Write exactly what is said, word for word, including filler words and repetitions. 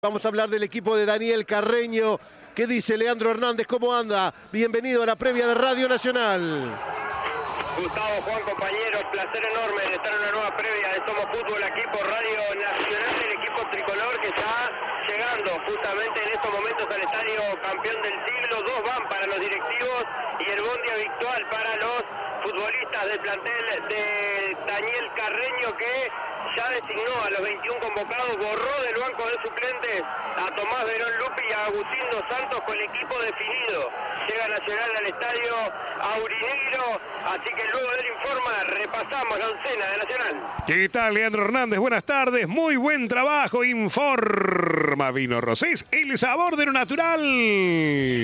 Vamos a hablar del equipo de Daniel Carreño. ¿Qué dice Leandro Hernández? ¿Cómo anda? Bienvenido a la previa de Radio Nacional. Gustavo, Juan, compañeros, placer enorme de estar en una nueva previa de Somos Fútbol aquí por Radio Nacional, el equipo tricolor que está llegando justamente en estos momentos al estadio campeón del siglo. Dos van para los directivos y el bondi habitual para los futbolistas del plantel de Daniel Carreño, que ya designó a los veintiún convocados, borró del banco de suplentes a Tomás Verón Lupi y a Agustín Dos Santos con el equipo definido. Llega Nacional al estadio aurinegro, así que luego del informe repasamos la oncena de Nacional. ¿Qué tal, Leandro Hernández? Buenas tardes, muy buen trabajo, informa Vino Rosés, el sabor de lo natural.